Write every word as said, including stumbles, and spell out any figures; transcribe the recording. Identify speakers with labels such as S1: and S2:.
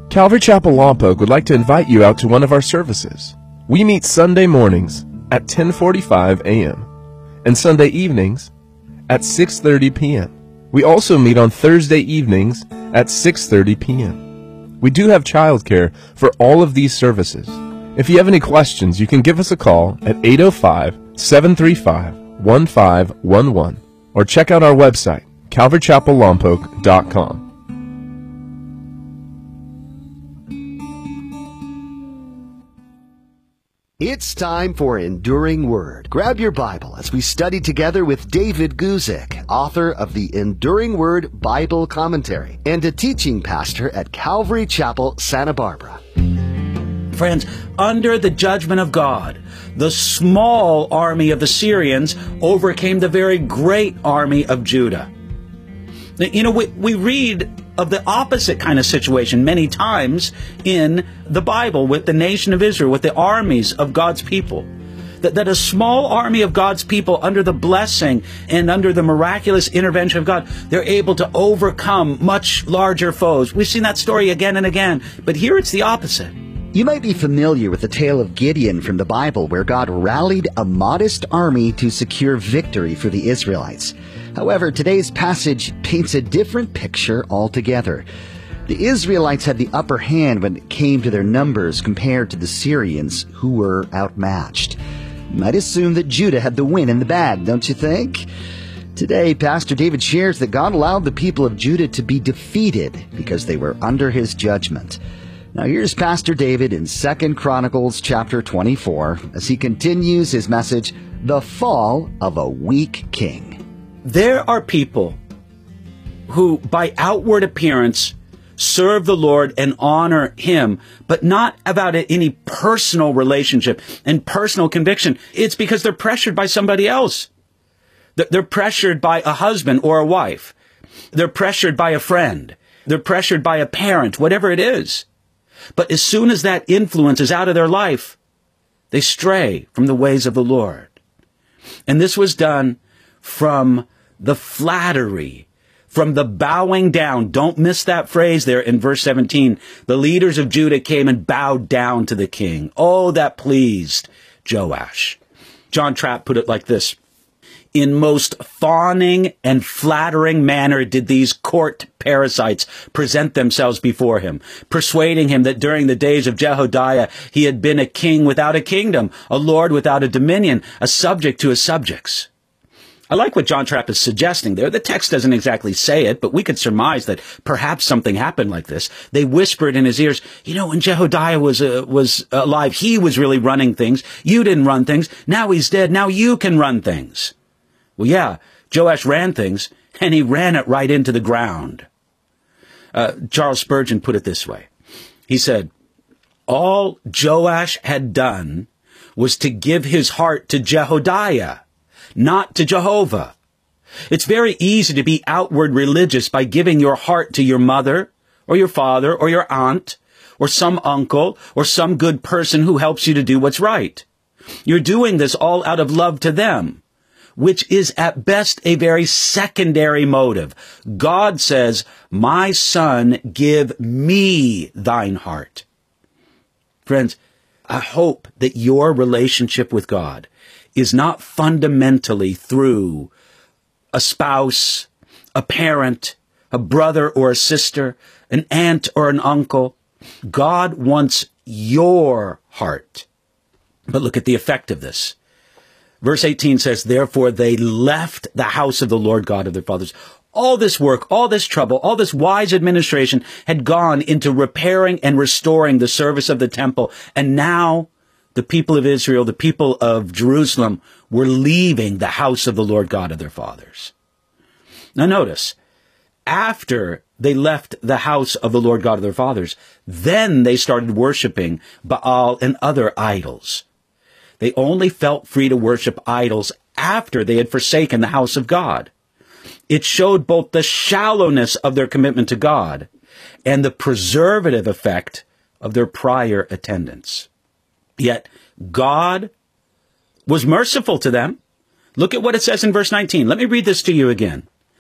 S1: Calvary Chapel Lompoc would like to invite you out to one of our services. We meet Sunday mornings at ten forty-five a m and Sunday evenings at six thirty p m We also meet on Thursday evenings at six thirty p m We do have childcare for all of these services. If you have any questions, you can give us a call at eight oh five, seven three five, one five one one or check out our website, calvary chapel lompoc dot com.
S2: It's time for Enduring Word. Grab your Bible as we study together with David Guzik, author of the Enduring Word Bible Commentary and a teaching pastor at Calvary Chapel, Santa Barbara.
S3: Friends, under the judgment of God, the small army of the Syrians overcame the very great army of Judah. You know, we, we read of the opposite kind of situation many times in the Bible with the nation of Israel, with the armies of God's people. That, that a small army of God's people, under the blessing and under the miraculous intervention of God, they're able to overcome much larger foes. We've seen that story again and again, but here it's the opposite.
S2: You might be familiar with the tale of Gideon from the Bible, where God rallied a modest army to secure victory for the Israelites. However, today's passage paints a different picture altogether. The Israelites had the upper hand when it came to their numbers compared to the Syrians, who were outmatched. You might assume that Judah had the win in the bag, don't you think? Today, Pastor David shares that God allowed the people of Judah to be defeated because they were under his judgment. Now here's Pastor David in Second Chronicles chapter twenty-four as he continues his message, The Fall of a Weak King.
S3: There are people who, by outward appearance, serve the Lord and honor him, but not about any personal relationship and personal conviction. It's because they're pressured by somebody else. They're pressured by a husband or a wife. They're pressured by a friend. They're pressured by a parent, whatever it is. But as soon as that influence is out of their life, they stray from the ways of the Lord. And this was done from the flattery, from the bowing down. Don't miss that phrase there in verse seventeen. The leaders of Judah came and bowed down to the king. Oh, that pleased Joash. John Trapp put it like this. In most fawning and flattering manner did these court parasites present themselves before him, persuading him that during the days of Jehoiada he had been a king without a kingdom, a lord without a dominion, a subject to his subjects. I like what John Trapp is suggesting there. The text doesn't exactly say it, but we could surmise that perhaps something happened like this. They whispered in his ears, you know, when Jehoiada was uh, was alive, he was really running things. You didn't run things. Now he's dead. Now you can run things. Well, yeah, Joash ran things, and he ran it right into the ground. Uh, Charles Spurgeon put it this way. He said, all Joash had done was to give his heart to Jehoiada, not to Jehovah. It's very easy to be outward religious by giving your heart to your mother, or your father, or your aunt, or some uncle, or some good person who helps you to do what's right. You're doing this all out of love to them, which is at best a very secondary motive. God says, my son, give me thine heart. Friends, I hope that your relationship with God is not fundamentally through a spouse, a parent, a brother or a sister, an aunt or an uncle. God wants your heart. But look at the effect of this. Verse eighteen says, therefore they left the house of the Lord God of their fathers. All this work, all this trouble, all this wise administration had gone into repairing and restoring the service of the temple. And now the people of Israel, the people of Jerusalem, were leaving the house of the Lord God of their fathers. Now notice, after they left the house of the Lord God of their fathers, then they started worshiping Baal and other idols. They only felt free to worship idols after they had forsaken the house of God. It showed both the shallowness of their commitment to God and the preservative effect of their prior attendance. Yet God was merciful to them. Look at what it says in verse nineteen. Let me read this to you again.